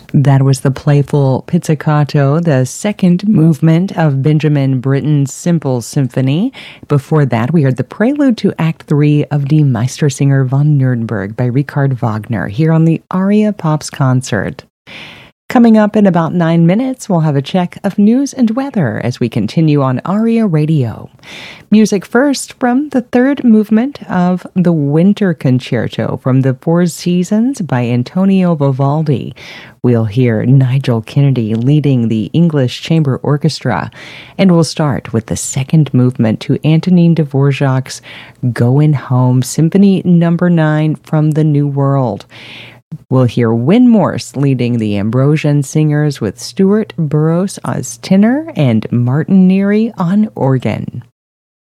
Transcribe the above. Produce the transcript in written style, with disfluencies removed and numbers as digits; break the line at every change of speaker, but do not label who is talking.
That was the playful Pizzicato, the second movement of Benjamin Britten's Simple Symphony. Before that, we heard the prelude to Act 3 of Die Meistersinger von Nuremberg by Richard Wagner here on the Aria Pops Concert. Coming up in about 9 minutes, we'll have a check of news and weather as we continue on Aria Radio. Music first from the third movement of the Winter Concerto from the Four Seasons by Antonio Vivaldi. We'll hear Nigel Kennedy leading the English Chamber Orchestra, and we'll start with the second movement to Antonin Dvorak's Goin' Home, Symphony No. 9 from the New World. We'll hear Win Morse leading the Ambrosian Singers with Stuart Burrows as tenor and Martin Neary on organ.